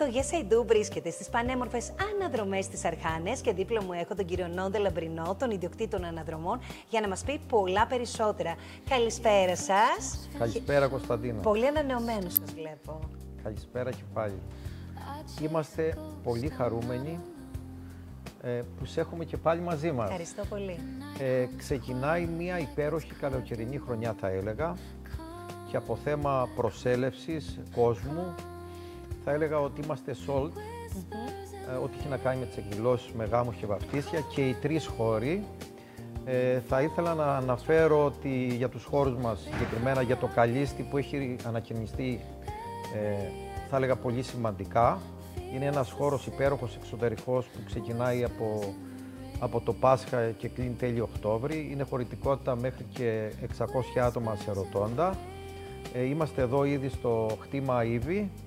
Το Yes I Do βρίσκεται στις πανέμορφες αναδρομές της Αρχάνες και δίπλα μου έχω τον κύριο Νόντε Λαμπρινό, τον ιδιοκτήτη των αναδρομών, για να μας πει πολλά περισσότερα. Καλησπέρα σας. Καλησπέρα Κωνσταντίνα. Πολύ ανανεωμένος σας βλέπω. Καλησπέρα και πάλι. Είμαστε πολύ χαρούμενοι που σε έχουμε και πάλι μαζί μας. Ευχαριστώ πολύ. Ξεκινάει μια υπέροχη καλοκαιρινή χρονιά, θα έλεγα, και από θέμα προσέλευσης κόσμου θα έλεγα ότι είμαστε sold, ό,τι έχει να κάνει με τις εκδηλώσεις με γάμους και βαφτίσια και οι τρεις χώροι. Θα ήθελα να αναφέρω ότι για τους χώρους μας, συγκεκριμένα για το Καλίστη που έχει ανακαινιστεί, θα έλεγα πολύ σημαντικά. Είναι ένας χώρος υπέροχος εξωτερικός που ξεκινάει από το Πάσχα και κλείνει τέλη Οκτώβρη. Είναι χωρητικότητα μέχρι και 600 άτομα σε ροτόντα. Είμαστε εδώ ήδη στο χτήμα Ήβη